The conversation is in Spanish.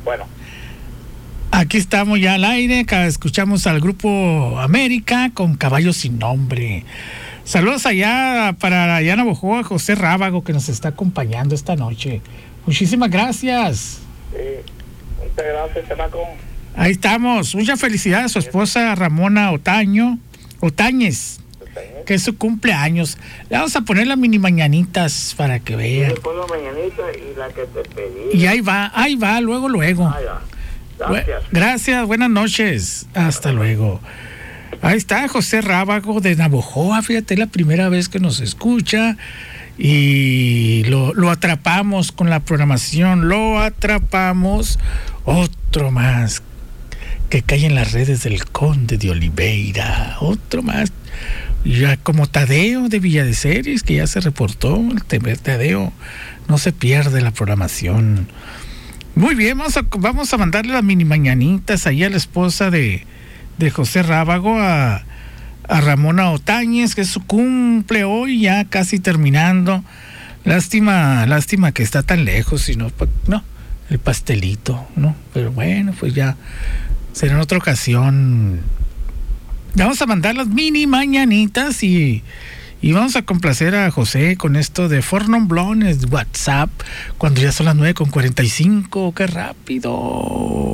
Bueno. Aquí estamos ya al aire, escuchamos al Grupo América con Caballo Sin Nombre. Saludos allá para allá en Navojoa, José Rábago, que nos está acompañando esta noche. Muchísimas gracias. Sí, muchas gracias, chamaco. Ahí estamos. Mucha felicidad a su esposa Ramona Otañez, que es su cumpleaños. Le vamos a poner las mini mañanitas para que vea. Yo le pongo mañanita y la que te pedí. Y ahí va, luego. Ahí va. Gracias. Gracias, buenas noches. Hasta luego. Ahí está José Rábago de Navojoa, fíjate, la primera vez que nos escucha y lo atrapamos con la programación, otro más que cae en las redes del Conde de Oliveira, otro más, ya como Tadeo de Villa de Ceres, que ya se reportó, el Tadeo no se pierde la programación. Muy bien, vamos a mandarle las mini mañanitas ahí a la esposa de José Rábago, a Ramona Otañez, que es su cumple hoy, ya casi terminando. Lástima que está tan lejos, sino no, el pastelito, ¿no? Pero bueno, pues ya será en otra ocasión. Vamos a mandar las mini mañanitas y vamos a complacer a José con esto de Fornon Blondes WhatsApp, cuando ya son las 9:45, ¡qué rápido!